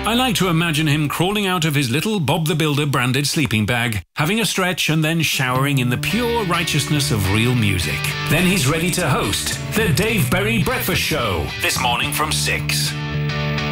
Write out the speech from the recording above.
I like to imagine him crawling out of his little Bob the Builder branded sleeping bag, having a stretch and then showering in the pure righteousness of real music. Then he's ready to host the Dave Berry Breakfast Show this morning from 6.